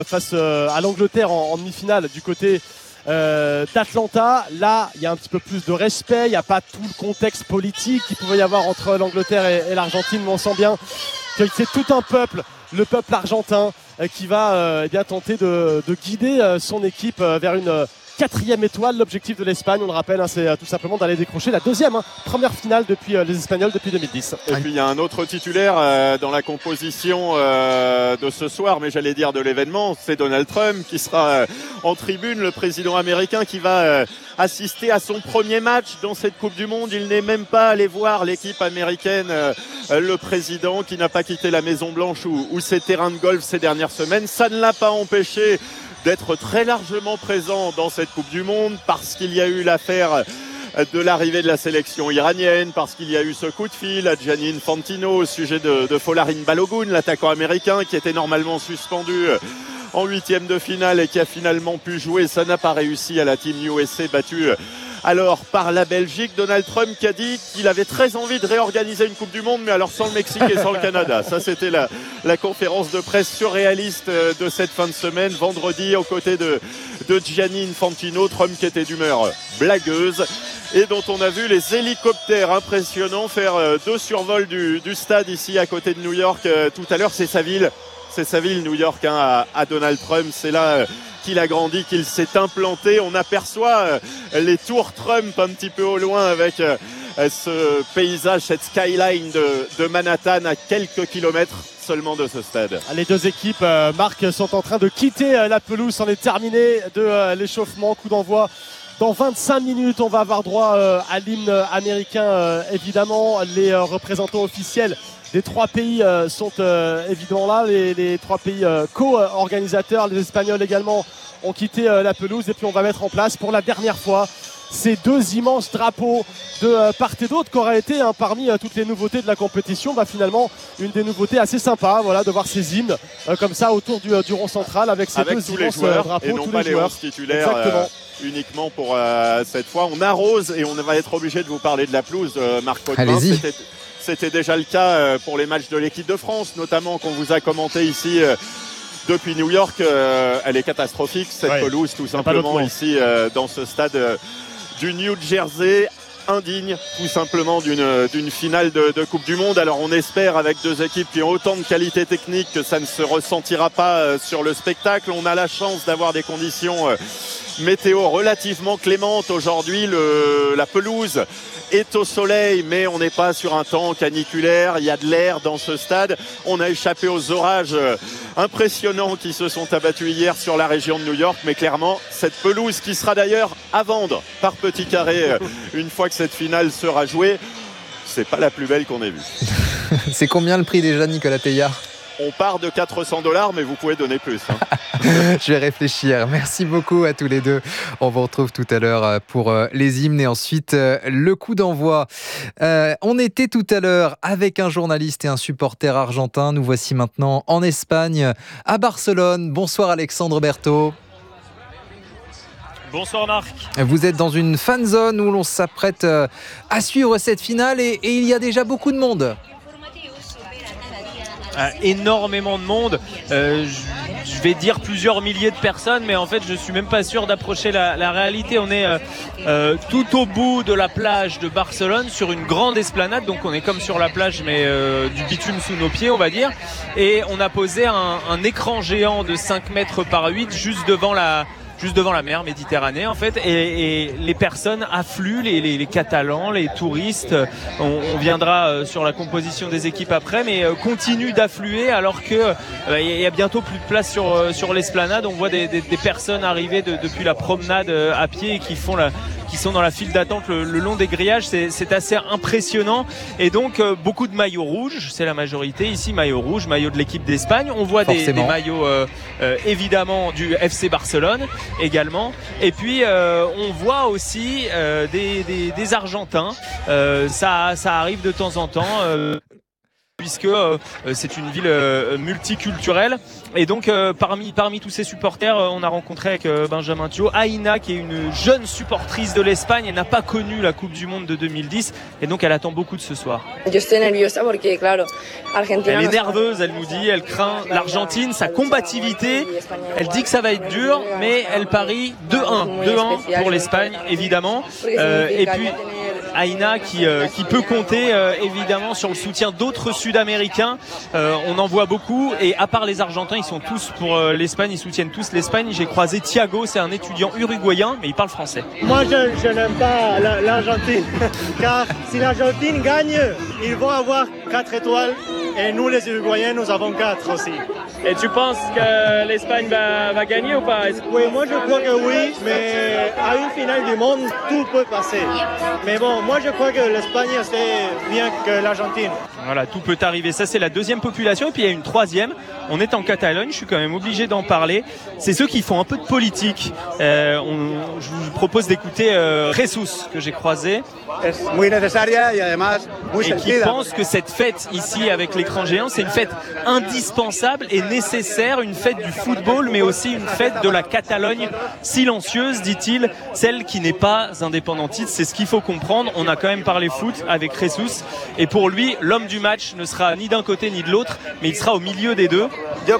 face à l'Angleterre en demi-finale du côté d'Atlanta. Là, il y a un petit peu plus de respect, il n'y a pas tout le contexte politique qu'il pouvait y avoir entre l'Angleterre et l'Argentine, mais on sent bien que c'est tout un peuple, le peuple argentin, qui va tenter de guider son équipe vers une 4e étoile. L'objectif de l'Espagne, on le rappelle, c'est tout simplement d'aller décrocher la 2e première finale depuis les Espagnols depuis 2010. Et puis il y a un autre titulaire dans la composition de ce soir, mais j'allais dire de l'événement, c'est Donald Trump qui sera en tribune, le président américain qui va assister à son premier match dans cette Coupe du Monde. Il n'est même pas allé voir l'équipe américaine, le président qui n'a pas quitté la Maison Blanche ou ses terrains de golf ces dernières semaines. Ça ne l'a pas empêché d'être très largement présent dans cette Coupe du Monde parce qu'il y a eu l'affaire de l'arrivée de la sélection iranienne, parce qu'il y a eu ce coup de fil à Gianni Infantino au sujet de Folarin Balogun, l'attaquant américain qui était normalement suspendu en 8e de finale et qui a finalement pu jouer. Ça n'a pas réussi à la Team USA battue alors par la Belgique. Donald Trump qui a dit qu'il avait très envie de réorganiser une Coupe du Monde, mais alors sans le Mexique et sans le Canada. Ça, c'était la conférence de presse surréaliste de cette fin de semaine, vendredi, aux côtés de Gianni Infantino. Trump qui était d'humeur blagueuse et dont on a vu les hélicoptères impressionnants faire 2 survols du stade ici à côté de New York tout à l'heure. C'est sa ville, New York, à Donald Trump. C'est là qu'il a grandi, qu'il s'est implanté. On aperçoit les tours Trump un petit peu au loin avec ce paysage, cette skyline de Manhattan à quelques kilomètres seulement de ce stade. Les deux équipes, Marc, sont en train de quitter la pelouse. On est terminé de l'échauffement. Coup d'envoi dans 25 minutes. On va avoir droit à l'hymne américain, évidemment. Les représentants officiels des 3 pays sont évidemment là, les 3 pays co-organisateurs. Les Espagnols également ont quitté la pelouse et puis on va mettre en place pour la dernière fois ces 2 immenses drapeaux de part et d'autre qui auraient été parmi toutes les nouveautés de la compétition. Finalement, une des nouveautés assez sympas, voilà, de voir ces hymnes comme ça autour du rond central avec ces 2 immenses drapeaux. Et non pas les 11 titulaires uniquement pour cette fois. On arrose et on va être obligé de vous parler de la pelouse, Marc Potvin. C'était déjà le cas pour les matchs de l'équipe de France, notamment qu'on vous a commenté ici depuis New York. Elle est catastrophique, cette pelouse, tout simplement, ici dans ce stade du New Jersey. Indigne, tout simplement, d'une finale de Coupe du Monde. Alors on espère, avec 2 équipes qui ont autant de qualité technique, que ça ne se ressentira pas sur le spectacle. On a la chance d'avoir des conditions météo relativement clémentes aujourd'hui. La pelouse est au soleil, mais on n'est pas sur un temps caniculaire. Il y a de l'air dans ce stade. On a échappé aux orages impressionnants qui se sont abattus hier sur la région de New York. Mais clairement, cette pelouse qui sera d'ailleurs à vendre par petit carré une fois que cette finale sera jouée, c'est pas la plus belle qu'on ait vue. C'est combien le prix déjà, Nicolas Teilhard ? On part de $400, mais vous pouvez donner plus. Je vais réfléchir. Merci beaucoup à tous les deux. On vous retrouve tout à l'heure pour les hymnes et ensuite le coup d'envoi. On était tout à l'heure avec un journaliste et un supporter argentin. Nous voici maintenant en Espagne, à Barcelone. Bonsoir Alexandre Berthaud. Bonsoir Marc. Vous êtes dans une fan zone où l'on s'apprête à suivre cette finale et il y a déjà beaucoup de monde. Énormément de monde, je vais dire plusieurs milliers de personnes, mais en fait je suis même pas sûr d'approcher la réalité. On est tout au bout de la plage de Barcelone, sur une grande esplanade, donc on est comme sur la plage mais du bitume sous nos pieds, on va dire, et on a posé un écran géant de 5 mètres par 8 juste devant la mer Méditerranée en fait, et les personnes affluent, les Catalans, les touristes. On viendra sur la composition des équipes après, mais continuent d'affluer alors que il y a bientôt plus de place sur l'esplanade. On voit des personnes arriver depuis la promenade à pied et qui sont dans la file d'attente le long des grillages. C'est assez impressionnant, et donc beaucoup de maillots rouges, c'est la majorité ici, maillots rouges, maillots de l'équipe d'Espagne. On voit des maillots évidemment du FC Barcelone également, et puis on voit aussi des Argentins, ça arrive de temps en temps. puisque c'est une ville multiculturelle. Et donc parmi tous ces supporters, on a rencontré avec Benjamin Thiaud Aïna, qui est une jeune supportrice de l'Espagne. Elle n'a pas connu la Coupe du Monde de 2010 et donc elle attend beaucoup de ce soir. Elle est nerveuse, elle nous dit, elle craint l'Argentine, sa combativité. Elle dit que ça va être dur, mais elle parie 2-1 pour l'Espagne, évidemment. Et puis Aïna qui peut compter évidemment sur le soutien d'autres Sud-Américains. On en voit beaucoup, et à part les Argentins, ils sont tous pour l'Espagne, ils soutiennent tous l'Espagne. J'ai croisé Thiago, c'est un étudiant uruguayen, mais il parle français. Moi je n'aime pas l'Argentine, car si l'Argentine gagne, ils vont avoir 4 étoiles, et nous les Uruguayens, nous avons 4 aussi. Et tu penses que l'Espagne va gagner ou pas? Oui, moi je crois que oui, mais à une finale du monde, tout peut passer. Mais bon, moi je crois que l'Espagne c'est bien que l'Argentine. Voilà, tout peut arriver. Ça, c'est la deuxième population. Et puis il y a une troisième. On est en Catalogne, je suis quand même obligé d'en parler. C'est ceux qui font un peu de politique. Je vous propose d'écouter Jesus, que j'ai croisé. Et qui pense que cette fête ici avec l'écran géant, c'est une fête indispensable et nécessaire, une fête du football, mais aussi une fête de la Catalogne silencieuse, dit-il, celle qui n'est pas indépendantiste. C'est ce qu'il faut comprendre. On a quand même parlé foot avec Jesus, et pour lui, l'homme du match ne sera ni d'un côté ni de l'autre, mais il sera au milieu des deux.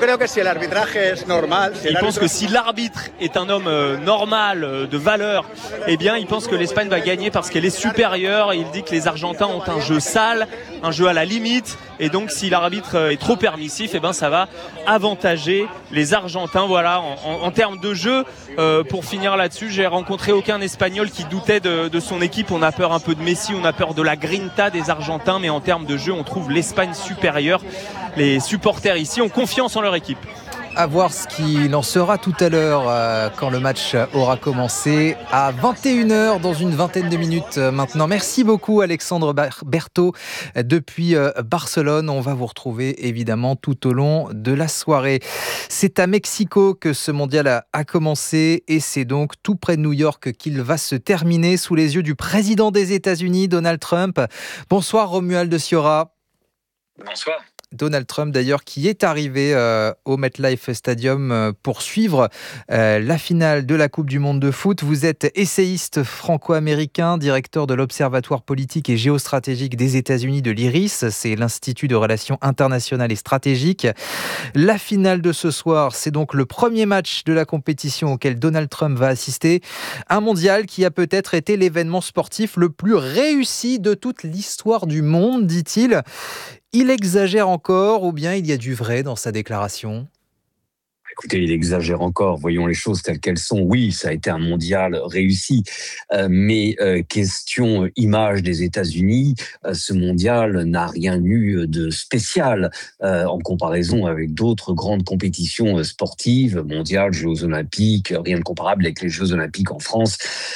Il pense que si l'arbitre est un homme normal, de valeur, eh bien il pense que l'Espagne va gagner parce qu'elle est supérieure. Il dit que les Argentins ont un jeu sale, un jeu à la limite, et donc si l'arbitre est trop permissif, eh ben ça va avantager les Argentins. Voilà, en termes de jeu, pour finir là-dessus, j'ai rencontré aucun Espagnol qui doutait de son équipe. On a peur un peu de Messi, on a peur de la grinta des Argentins, mais en termes de jeu, on trouve l'Espagne supérieure. Les supporters ici ont confiance en leur équipe. À voir ce qu'il en sera tout à l'heure quand le match aura commencé à 21h dans une vingtaine de minutes maintenant. Merci beaucoup Alexandre Berthaud depuis Barcelone. On va vous retrouver évidemment tout au long de la soirée. C'est à Mexico que ce mondial a commencé, et c'est donc tout près de New York qu'il va se terminer sous les yeux du président des États-Unis, Donald Trump. Bonsoir Romuald Sciorra. Bonsoir. Donald Trump d'ailleurs qui est arrivé au MetLife Stadium pour suivre la finale de la Coupe du Monde de foot. Vous êtes essayiste franco-américain, directeur de l'Observatoire politique et géostratégique des États-Unis de l'IRIS, c'est l'Institut de relations internationales et stratégiques. La finale de ce soir, c'est donc le premier match de la compétition auquel Donald Trump va assister. Un mondial qui a peut-être été l'événement sportif le plus réussi de toute l'histoire du monde, dit-il. Il exagère encore, ou bien il y a du vrai dans sa déclaration ? Écoutez, il exagère encore. Voyons les choses telles qu'elles sont. Oui, ça a été un mondial réussi, mais question image des États-Unis, ce mondial n'a rien eu de spécial en comparaison avec d'autres grandes compétitions sportives, mondiales, Jeux Olympiques, rien de comparable avec les Jeux Olympiques en France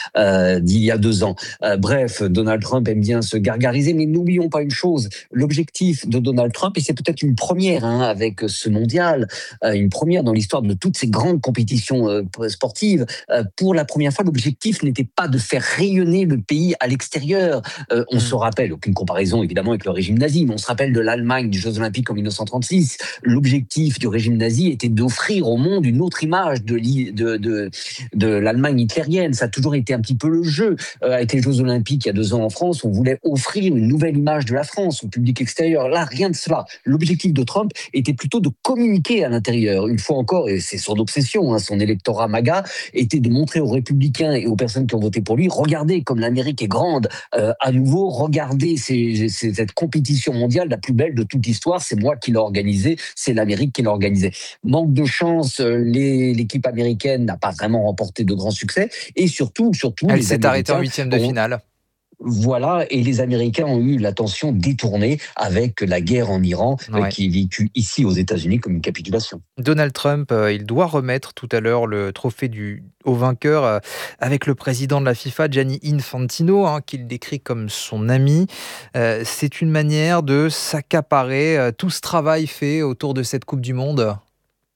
d'il y a 2 ans. Bref, Donald Trump aime bien se gargariser, mais n'oublions pas une chose, l'objectif de Donald Trump, et c'est peut-être une première avec ce mondial, une première dans l'histoire de toutes ces grandes compétitions sportives, pour la première fois, l'objectif n'était pas de faire rayonner le pays à l'extérieur. On se rappelle, aucune comparaison évidemment avec le régime nazi, mais on se rappelle de l'Allemagne des Jeux Olympiques en 1936. L'objectif du régime nazi était d'offrir au monde une autre image de l'Allemagne hitlérienne. Ça a toujours été un petit peu le jeu. Avec les Jeux Olympiques il y a 2 ans en France, on voulait offrir une nouvelle image de la France au public extérieur. Là, rien de cela. L'objectif de Trump était plutôt de communiquer à l'intérieur. Une fois encore, et c'est son obsession, son électorat MAGA, était de montrer aux républicains et aux personnes qui ont voté pour lui, regardez comme l'Amérique est grande, à nouveau, regardez cette compétition mondiale la plus belle de toute l'histoire, c'est moi qui l'ai organisée, c'est l'Amérique qui l'a organisée. Manque de chance, l'équipe américaine n'a pas vraiment remporté de grands succès, et surtout elle s'est arrêtée en 8e de finale. Voilà, et les Américains ont eu l'attention détournée avec la guerre en Iran, qui est vécue ici aux États-Unis comme une capitulation. Donald Trump, il doit remettre tout à l'heure le trophée au vainqueur avec le président de la FIFA, Gianni Infantino, qu'il décrit comme son ami. C'est une manière de s'accaparer tout ce travail fait autour de cette Coupe du Monde.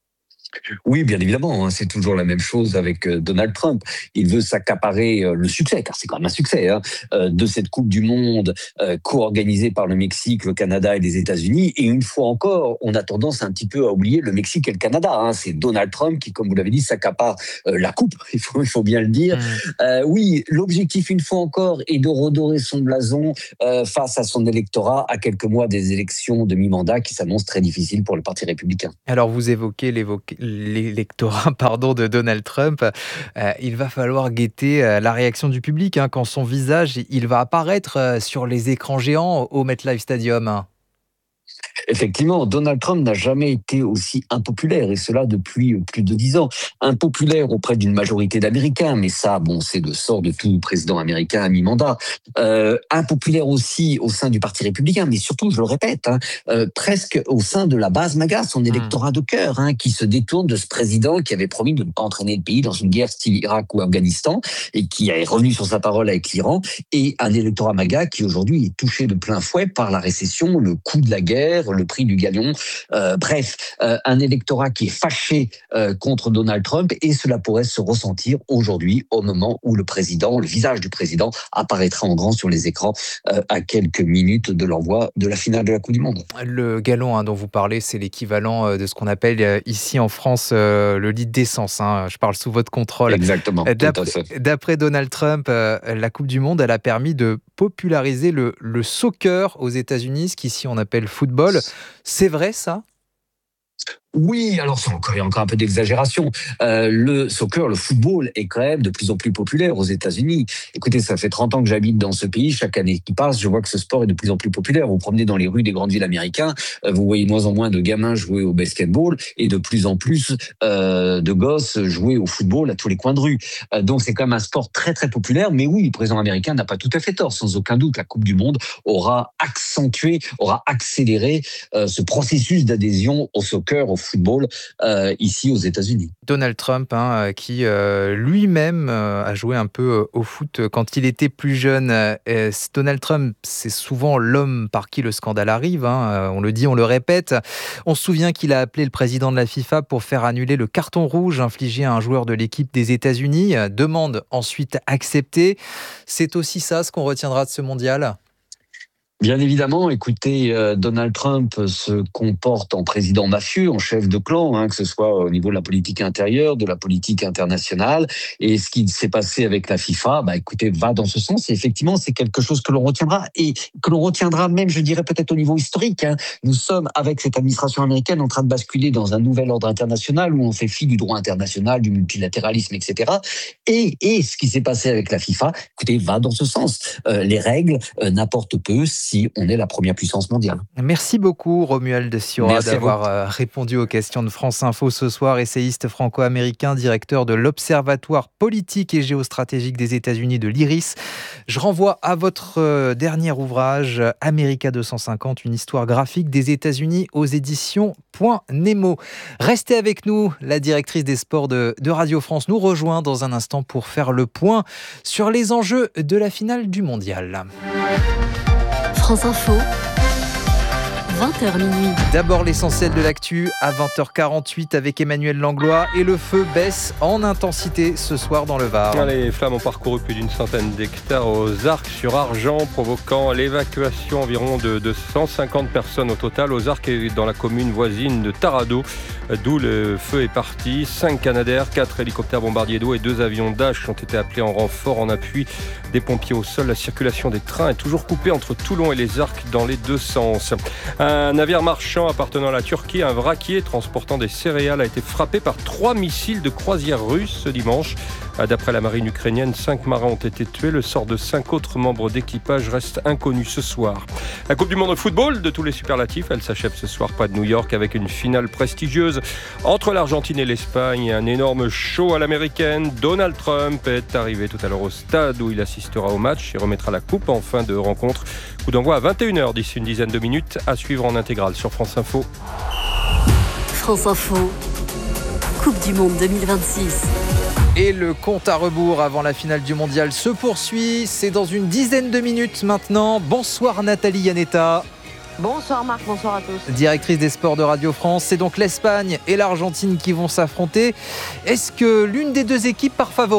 Oui, bien évidemment, hein, c'est toujours la même chose avec Donald Trump. Il veut s'accaparer le succès, car c'est quand même un succès, hein, de cette Coupe du Monde co-organisée par le Mexique, le Canada et les États-Unis. Et une fois encore, on a tendance un petit peu à oublier le Mexique et le Canada. Hein. C'est Donald Trump qui, comme vous l'avez dit, s'accapare la Coupe, il faut bien le dire. Oui, l'objectif, une fois encore, est de redorer son blason face à son électorat à quelques mois des élections de mi-mandat qui s'annoncent très difficiles pour le Parti républicain. Alors vous évoquez l'électorat de Donald Trump. Il va falloir guetter la réaction du public hein, quand son visage il va apparaître sur les écrans géants au MetLife Stadium. Effectivement, Donald Trump n'a jamais été aussi impopulaire, et cela depuis plus de 10 ans. Impopulaire auprès d'une majorité d'Américains, mais ça, bon, c'est le sort de tout président américain à mi-mandat. Impopulaire aussi au sein du Parti républicain, mais surtout, je le répète, hein, presque au sein de la base MAGA, son électorat de cœur, hein, qui se détourne de ce président qui avait promis de ne pas entraîner le pays dans une guerre style Irak ou Afghanistan, et qui est revenu sur sa parole avec l'Iran, et un électorat MAGA qui aujourd'hui est touché de plein fouet par la récession, le coût de la guerre, le prix du galion, un électorat qui est fâché contre Donald Trump, et cela pourrait se ressentir aujourd'hui au moment où le visage du président apparaîtra en grand sur les écrans à quelques minutes de l'envoi de la finale de la Coupe du Monde. Le gallon hein, dont vous parlez, c'est l'équivalent de ce qu'on appelle ici en France le litre d'essence. Hein. Je parle sous votre contrôle. Exactement. D'après Donald Trump, la Coupe du Monde, elle a permis de populariser le soccer aux États-Unis, ce qu'ici on appelle football. C'est vrai ça ? Oui, alors il y a encore un peu d'exagération. Le soccer, le football est quand même de plus en plus populaire aux États-Unis. Écoutez, ça fait 30 ans que j'habite dans ce pays. Chaque année qui passe, je vois que ce sport est de plus en plus populaire. Vous promenez dans les rues des grandes villes américaines, vous voyez de moins en moins de gamins jouer au basketball et de plus en plus de gosses jouer au football à tous les coins de rue. Donc c'est quand même un sport très très populaire. Mais oui, le président américain n'a pas tout à fait tort. Sans aucun doute, la Coupe du Monde aura accéléré ce processus d'adhésion au soccer, au football ici aux États-Unis. Donald Trump, hein, qui lui-même a joué un peu au foot quand il était plus jeune. Donald Trump, c'est souvent l'homme par qui le scandale arrive. Hein, on le dit, on le répète. On se souvient qu'il a appelé le président de la FIFA pour faire annuler le carton rouge infligé à un joueur de l'équipe des États-Unis. Demande ensuite acceptée. C'est aussi ça ce qu'on retiendra de ce mondial ? Bien évidemment, écoutez, Donald Trump se comporte en président mafieux, en chef de clan, hein, que ce soit au niveau de la politique intérieure, de la politique internationale. Et ce qui s'est passé avec la FIFA, écoutez, va dans ce sens. Et effectivement, c'est quelque chose que l'on retiendra, et que l'on retiendra même, je dirais, peut-être au niveau historique. Hein. Nous sommes, avec cette administration américaine, en train de basculer dans un nouvel ordre international où on fait fi du droit international, du multilatéralisme, etc. Et ce qui s'est passé avec la FIFA, écoutez, va dans ce sens. Les règles n'apportent peu si on est la première puissance mondiale. Merci beaucoup Romuald Siora d'avoir répondu aux questions de France Info ce soir, essayiste franco-américain, directeur de l'Observatoire politique et géostratégique des États-Unis de l'IRIS. Je renvoie à votre dernier ouvrage, America 250, une histoire graphique des États-Unis aux éditions Point Nemo. Restez avec nous, la directrice des sports de Radio France nous rejoint dans un instant pour faire le point sur les enjeux de la finale du mondial. France Info, 20h minuit. D'abord l'essentiel de l'actu à 20h48 avec Emmanuel Langlois, et le feu baisse en intensité ce soir dans le Var. Les flammes ont parcouru plus d'une centaine d'hectares aux Arcs-sur-Argent, provoquant l'évacuation environ de 150 personnes au total aux Arcs et dans la commune voisine de Taradot, d'où le feu est parti. 5 Canadair, 4 hélicoptères bombardiers d'eau et 2 avions Dash ont été appelés en renfort en appui des pompiers au sol. La circulation des trains est toujours coupée entre Toulon et les Arcs dans les deux sens. Un navire marchand appartenant à la Turquie, un vraquier transportant des céréales, a été frappé par 3 missiles de croisière russes ce dimanche. D'après la marine ukrainienne, 5 marins ont été tués. Le sort de 5 autres membres d'équipage reste inconnu ce soir. La Coupe du Monde de football de tous les superlatifs, elle s'achève ce soir près de New York avec une finale prestigieuse entre l'Argentine et l'Espagne. Un énorme show à l'américaine. Donald Trump est arrivé tout à l'heure au stade où il assistera au match et remettra la coupe en fin de rencontre. Coup d'envoi à 21h d'ici une dizaine de minutes, à suivre en intégrale sur France Info. France Info, Coupe du Monde 2026. Et le compte à rebours avant la finale du mondial se poursuit. C'est dans une dizaine de minutes maintenant. Bonsoir Nathalie Yanetta. Bonsoir Marc, bonsoir à tous. Directrice des sports de Radio France, c'est donc l'Espagne et l'Argentine qui vont s'affronter. Est-ce que l'une des deux équipes part favorite ?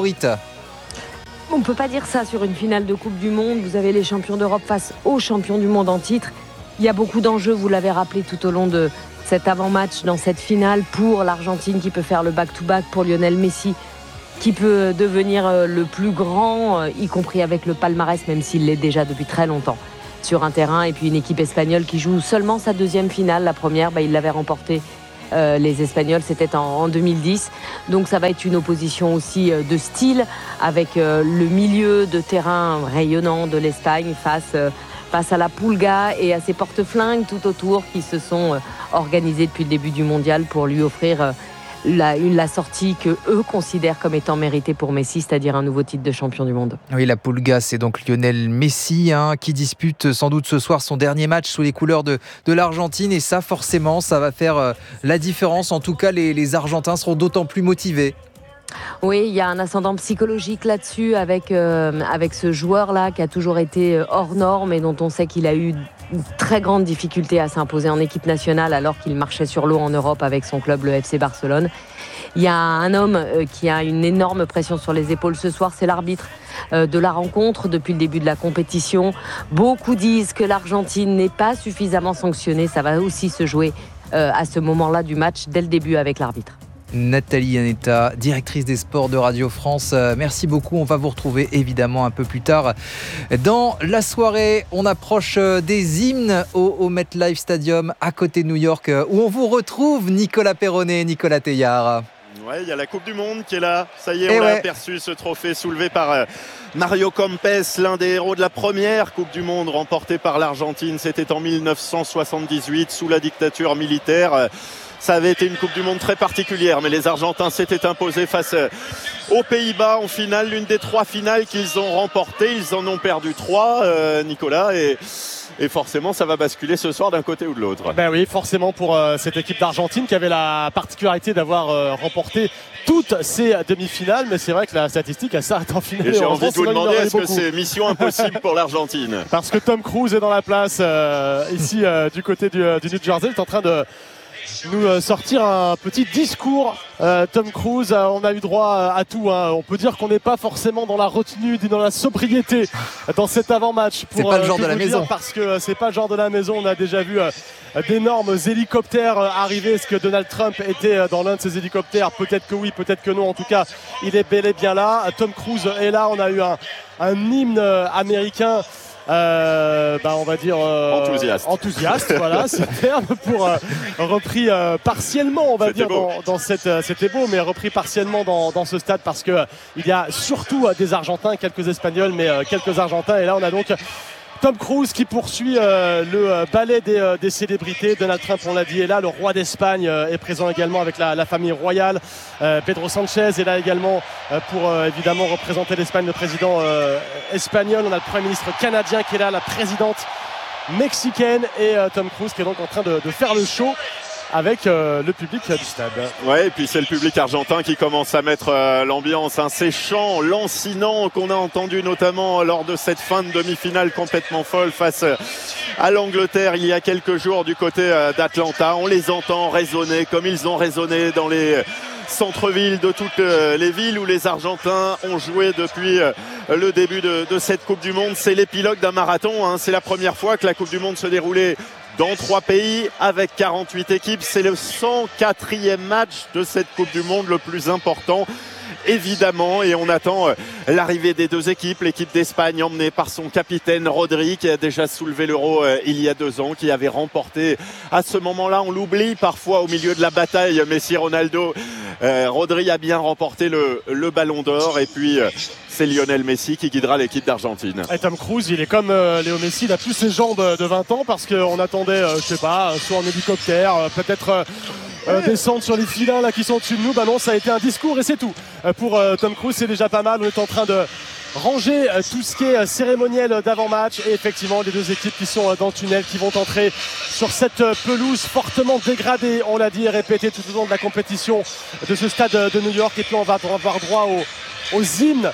On ne peut pas dire ça sur une finale de Coupe du Monde. Vous avez les champions d'Europe face aux champions du monde en titre. Il y a beaucoup d'enjeux, vous l'avez rappelé tout au long de cet avant-match dans cette finale pour l'Argentine qui peut faire le back-to-back, pour Lionel Messi qui peut devenir le plus grand, y compris avec le palmarès, même s'il l'est déjà depuis très longtemps sur un terrain. Et puis une équipe espagnole qui joue seulement sa deuxième finale. La première, il l'avait remportée. Les Espagnols, c'était en 2010. Donc ça va être une opposition aussi de style avec le milieu de terrain rayonnant de l'Espagne face à la Pulga et à ses porte-flingues tout autour qui se sont organisés depuis le début du mondial pour lui offrir la sortie que eux considèrent comme étant méritée pour Messi, c'est-à-dire un nouveau titre de champion du monde. Oui, la Pulga, c'est donc Lionel Messi qui dispute sans doute ce soir son dernier match sous les couleurs de l'Argentine, et ça forcément ça va faire la différence. En tout cas, les Argentins seront d'autant plus motivés. Oui, il y a un ascendant psychologique là-dessus avec ce joueur-là qui a toujours été hors norme et dont on sait qu'il a eu une très grande difficulté à s'imposer en équipe nationale alors qu'il marchait sur l'eau en Europe avec son club, le FC Barcelone. Il y a un homme qui a une énorme pression sur les épaules ce soir, c'est l'arbitre de la rencontre depuis le début de la compétition. Beaucoup disent que l'Argentine n'est pas suffisamment sanctionnée. Ça va aussi se jouer à ce moment-là du match dès le début avec l'arbitre. Nathalie Yanetta, directrice des sports de Radio France, merci beaucoup. On va vous retrouver évidemment un peu plus tard dans la soirée. On approche des hymnes au MetLife Stadium à côté de New York, où on vous retrouve Nicolas Perronnet, Nicolas Teillard. Ouais, il y a la Coupe du Monde qui est là. Ça y est, on l'a aperçu, ce trophée soulevé par Mario Kempes, l'un des héros de la première Coupe du Monde remportée par l'Argentine. C'était en 1978, sous la dictature militaire. Ça avait été une Coupe du Monde très particulière, mais les Argentins s'étaient imposés face aux Pays-Bas en finale, l'une des 3 finales qu'ils ont remportées. Ils en ont perdu 3, Nicolas, et forcément ça va basculer ce soir d'un côté ou de l'autre. Ben oui, forcément pour cette équipe d'Argentine qui avait la particularité d'avoir remporté toutes ces demi-finales, mais c'est vrai que la statistique elle s'arrête en finale. Et j'ai envie de vous demander, est-ce que c'est mission impossible pour l'Argentine ? Parce que Tom Cruise est dans la place ici du côté du New Jersey. Il est en train de nous sortir un petit discours. Tom Cruise, on a eu droit à tout. On peut dire qu'on n'est pas forcément dans la retenue, dans la sobriété dans cet avant-match. C'est pas le genre de la maison. Parce que c'est pas le genre de la maison. On a déjà vu d'énormes hélicoptères arriver. Est-ce que Donald Trump était dans l'un de ces hélicoptères ? Peut-être que oui, peut-être que non. En tout cas, il est bel et bien là. Tom Cruise est là. On a eu un hymne américain. On va dire enthousiaste, voilà, ce terme pour repris partiellement, on va dire dans c'était beau, mais repris partiellement dans ce stade parce que il y a surtout des Argentins, quelques Espagnols, mais quelques Argentins. Et là, on a donc Tom Cruise qui poursuit le ballet des célébrités. Donald Trump, on l'a dit, est là. Le roi d'Espagne est présent également avec la famille royale. Pedro Sanchez est là également pour évidemment représenter l'Espagne, le président espagnol. On a le Premier ministre canadien qui est là, la présidente mexicaine et Tom Cruise qui est donc en train de faire le show avec le public du stade. Ouais, et puis c'est le public argentin qui commence à mettre l'ambiance, ces chants lancinants qu'on a entendus notamment lors de cette fin de demi-finale complètement folle face à l'Angleterre il y a quelques jours du côté d'Atlanta. On les entend résonner comme ils ont résonné dans les centre-ville de toutes les villes où les Argentins ont joué depuis le début de cette Coupe du Monde. C'est l'épilogue d'un marathon, c'est la première fois que la Coupe du Monde se déroulait dans 3 pays avec 48 équipes. C'est le 104e match de cette Coupe du Monde, le plus important évidemment, et on attend l'arrivée des 2 équipes. L'équipe d'Espagne emmenée par son capitaine Rodri qui a déjà soulevé l'Euro il y a 2 ans, qui avait remporté à ce moment-là, on l'oublie parfois au milieu de la bataille, Messi-Ronaldo. Rodri a bien remporté le Ballon d'Or, et puis c'est Lionel Messi qui guidera l'équipe d'Argentine. Et Tom Cruise, il est comme Léo Messi, il a plus ses jambes de 20 ans parce qu'on attendait, je sais pas, soit en hélicoptère, peut-être descendre sur les filins là qui sont dessus de nous. Bah non, ça a été un discours et c'est tout. Pour Tom Cruise, c'est déjà pas mal. On est en train de ranger tout ce qui est cérémoniel d'avant-match, et effectivement les 2 équipes qui sont dans le tunnel qui vont entrer sur cette pelouse fortement dégradée, on l'a dit et répété tout au long de la compétition de ce stade de New York. Et puis on va avoir droit aux hymnes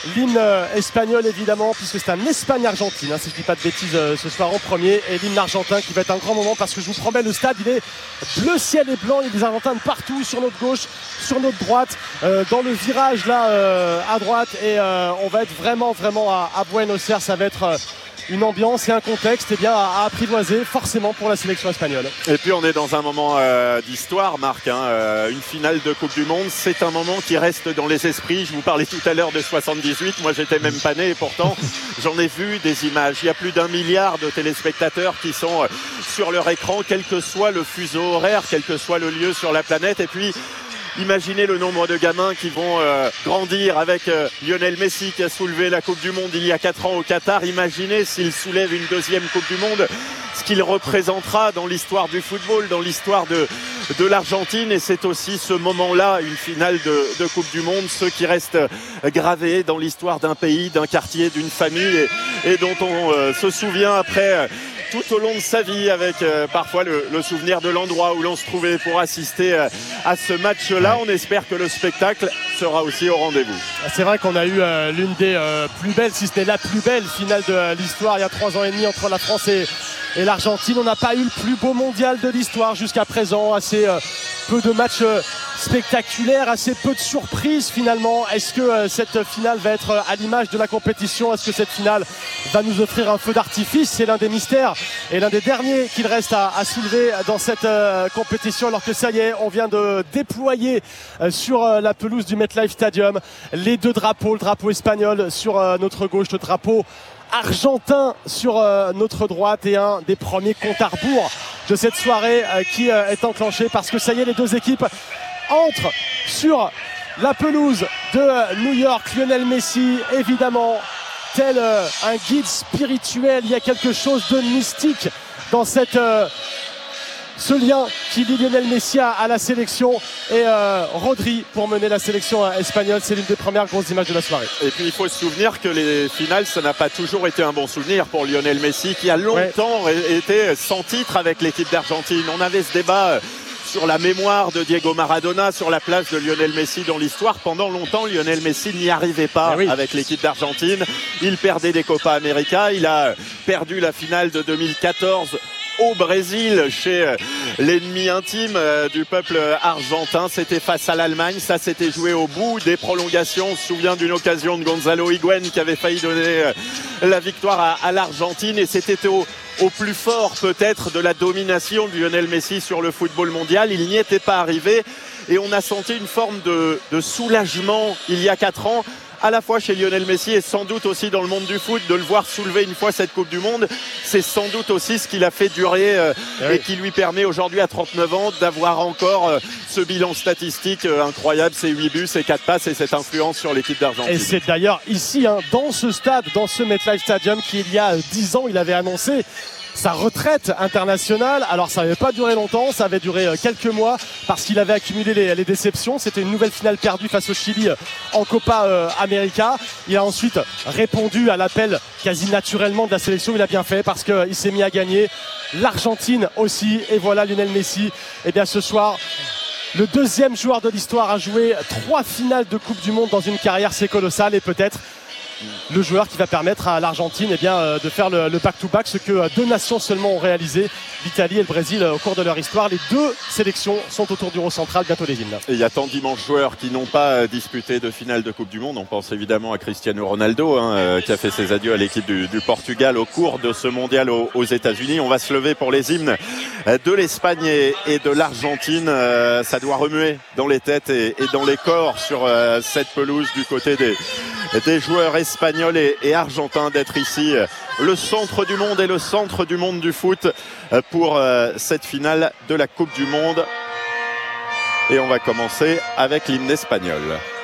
l'hymne espagnol évidemment, puisque c'est un Espagne-Argentine, si je ne dis pas de bêtises ce soir en premier, et l'hymne argentin qui va être un grand moment, parce que je vous promets, le stade il est bleu ciel et blanc, il y a des Argentins partout, sur notre gauche, sur notre droite, dans le virage là à droite, et on va être vraiment à Buenos Aires. Ça va être une ambiance et un contexte à apprivoiser forcément pour la sélection espagnole. Et puis on est dans un moment d'histoire, Marc, une finale de Coupe du Monde, c'est un moment qui reste dans les esprits. Je vous parlais tout à l'heure de 78, moi j'étais même pas né et pourtant j'en ai vu des images. Il y a plus d'1 milliard de téléspectateurs qui sont sur leur écran, quel que soit le fuseau horaire, quel que soit le lieu sur la planète. Et puis imaginez le nombre de gamins qui vont grandir avec Lionel Messi qui a soulevé la Coupe du Monde il y a 4 ans au Qatar. Imaginez s'il soulève une deuxième Coupe du Monde, ce qu'il représentera dans l'histoire du football, dans l'histoire de l'Argentine. Et c'est aussi ce moment-là, une finale de Coupe du Monde, ceux qui restent gravés dans l'histoire d'un pays, d'un quartier, d'une famille et dont on se souvient après tout au long de sa vie, avec parfois le souvenir de l'endroit où l'on se trouvait pour assister à ce match-là. On espère que le spectacle sera aussi au rendez-vous. C'est vrai qu'on a eu l'une des plus belles, si ce n'est la plus belle finale de l'histoire il y a 3 ans et demi entre la France et l'Argentine. On n'a pas eu le plus beau mondial de l'histoire jusqu'à présent. Assez peu de matchs spectaculaires, assez peu de surprises finalement. Est-ce que cette finale va être à l'image de la compétition? Est-ce que cette finale va nous offrir un feu d'artifice? C'est l'un des mystères et l'un des derniers qu'il reste à soulever dans cette compétition, alors que ça y est, on vient de déployer sur la pelouse du MetLife Stadium les 2 drapeaux, le drapeau espagnol sur notre gauche, le drapeau argentin sur notre droite, et un des premiers comptes à rebours de cette soirée qui est enclenché, parce que ça y est, les 2 équipes entrent sur la pelouse de New York. Lionel Messi, évidemment, tel un guide spirituel, il y a quelque chose de mystique dans ce lien qui lie Lionel Messi à la sélection, et Rodri pour mener la sélection espagnole. C'est l'une des premières grosses images de la soirée. Et puis il faut se souvenir que les finales, ça n'a pas toujours été un bon souvenir pour Lionel Messi, qui a longtemps été sans titre avec l'équipe d'Argentine. On avait ce débat sur la mémoire de Diego Maradona, sur la place de Lionel Messi dans l'histoire. Pendant longtemps, Lionel Messi n'y arrivait pas avec l'équipe d'Argentine. Il perdait des Copa América. Il a perdu la finale de 2014 au Brésil, chez l'ennemi intime du peuple argentin. C'était face à l'Allemagne. Ça s'était joué au bout des prolongations. On se souvient d'une occasion de Gonzalo Higuaín qui avait failli donner la victoire à l'Argentine. Et c'était au plus fort peut-être de la domination de Lionel Messi sur le football mondial. Il n'y était pas arrivé, et on a senti une forme de soulagement il y a 4 ans, à la fois chez Lionel Messi et sans doute aussi dans le monde du foot. De le voir soulever une fois cette Coupe du Monde, c'est sans doute aussi ce qui l'a fait durer et qui lui permet aujourd'hui à 39 ans d'avoir encore ce bilan statistique incroyable, ces 8 buts, ces 4 passes et cette influence sur l'équipe d'Argentine. Et c'est d'ailleurs ici, dans ce stade, dans ce MetLife Stadium, qu'il y a 10 ans, il avait annoncé sa retraite internationale. Alors ça n'avait pas duré longtemps, ça avait duré quelques mois, parce qu'il avait accumulé les déceptions. C'était une nouvelle finale perdue face au Chili en Copa América. Il a ensuite répondu à l'appel quasi naturellement de la sélection. Il a bien fait, parce qu'il s'est mis à gagner. L'Argentine aussi, et voilà Lionel Messi, et bien ce soir, le 2e joueur de l'histoire à jouer 3 finales de Coupe du Monde dans une carrière. C'est colossal, et peut-être le joueur qui va permettre à l'Argentine de faire le back-to-back, ce que 2 nations seulement ont réalisé, l'Italie et le Brésil, au cours de leur histoire. Les 2 sélections sont autour du rond central, bientôt les hymnes. Et il y a tant d'immenses joueurs qui n'ont pas disputé de finale de Coupe du Monde. On pense évidemment à Cristiano Ronaldo, qui a fait ses adieux à l'équipe du Portugal au cours de ce mondial aux États-Unis. On va se lever pour les hymnes de l'Espagne et de l'Argentine. Ça doit remuer dans les têtes et dans les corps sur cette pelouse du côté des joueurs espagnols et argentins, d'être ici le centre du monde et le centre du monde du foot pour cette finale de la Coupe du Monde. Et on va commencer avec l'hymne espagnol.